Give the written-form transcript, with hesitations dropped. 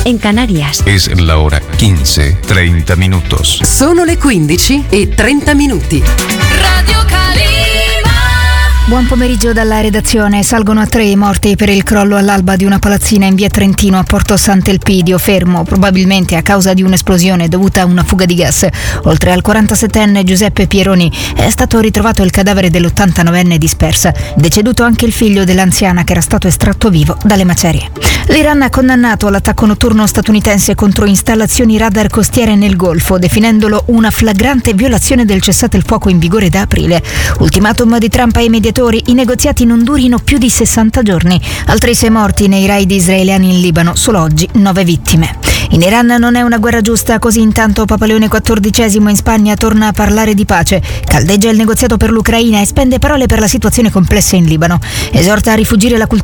en Canarias. Es la hora 15:30 minutos. Sono le 15:30. Radio Calima. Buon pomeriggio dalla redazione. Salgono a 3 i morti per il crollo all'alba di una palazzina in via Trentino a Porto Sant'Elpidio, fermo probabilmente a causa di un'esplosione dovuta a una fuga di gas. Oltre al 47enne Giuseppe Pieroni è stato ritrovato il cadavere dell'89enne dispersa. Deceduto anche il figlio dell'anziana che era stato estratto vivo dalle macerie. L'Iran ha condannato l'attacco notturno statunitense contro installazioni radar costiere nel Golfo, definendolo una flagrante violazione del cessate il fuoco in vigore da aprile. Ultimatum di Trump ai mediatori: i negoziati non durino più di 60 giorni. Altri 6 morti nei raid israeliani in Libano, solo oggi 9 vittime. In Iran non è una guerra giusta, così intanto Papa Leone XIV in Spagna torna a parlare di pace, caldeggia il negoziato per l'Ucraina e spende parole per la situazione complessa in Libano. Esorta a rifugire la cultura